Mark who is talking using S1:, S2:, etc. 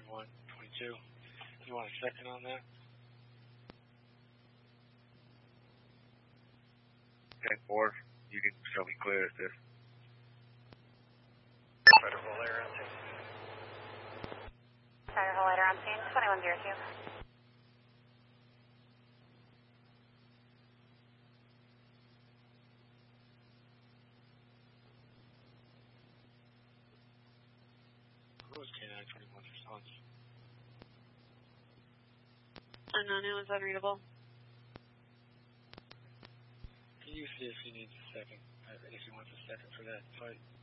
S1: 2122. You want a second on that?
S2: Okay, 4. You can show me clear as this.
S3: Fighter Volare on scene.
S4: Fighter Volare on scene, 2102.
S1: Who was K9 21 response?
S4: Unknown, it was unreadable.
S1: Can you see if he needs a second, if he wants a second for that fight?